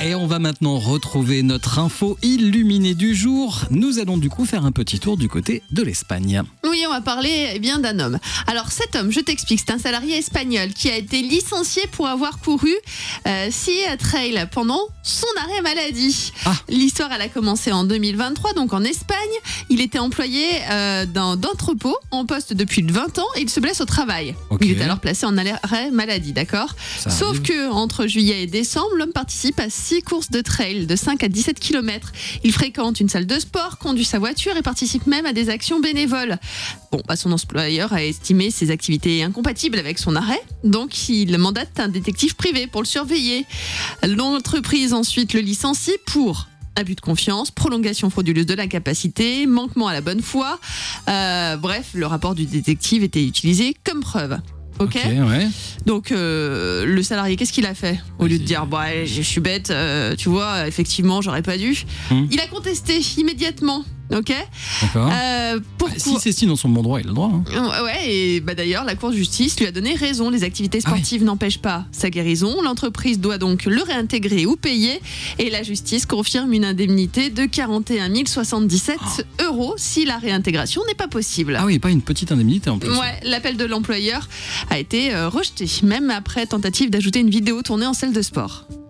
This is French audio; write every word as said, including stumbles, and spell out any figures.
Et on va maintenant retrouver notre info illuminée du jour. Nous allons du coup faire un petit tour du côté de l'Espagne. Oui, on va parler eh bien d'un homme. Alors cet homme, je t'explique, c'est un salarié espagnol qui a été licencié pour avoir couru euh, six trails pendant son arrêt maladie. Ah. L'histoire, elle a commencé en deux mille vingt-trois, donc en Espagne. Il était employé euh, dans d'entrepôt en poste depuis vingt ans et il se blesse au travail. Okay. Il est alors placé en arrêt maladie, d'accord ? Ça Sauf arrive. que entre juillet et décembre, l'homme participe à six courses de trail de cinq à dix-sept kilomètres. Il fréquente une salle de sport, conduit sa voiture et participe même à des actions bénévoles. Bon, bah son employeur a estimé ses activités incompatibles avec son arrêt, donc il mandate un détective privé pour le surveiller. L'entreprise ensuite le licencie pour abus de confiance, prolongation frauduleuse de l'incapacité, manquement à la bonne foi. Euh, bref, le rapport du détective était utilisé comme preuve. Ok, Ok, ouais. donc euh, le salarié, qu'est-ce qu'il a fait ? Au lieu de dire bah, je suis bête, euh, tu vois, effectivement, j'aurais pas dû. Hum. Il a contesté immédiatement. Ok. D'accord. Euh, pourquoi Bah, si c'est si dans son bon droit, il a le droit. Hein. Ouais, et bah d'ailleurs, la Cour de justice lui a donné raison. Les activités sportives n'empêchent pas sa guérison. L'entreprise doit donc le réintégrer ou payer. Et la justice confirme une indemnité de quarante et un mille soixante-dix-sept euros si la réintégration n'est pas possible. Ah oui, pas une petite indemnité en plus. Ouais, l'appel de l'employeur a été euh, rejeté, même après tentative d'ajouter une vidéo tournée en salle de sport.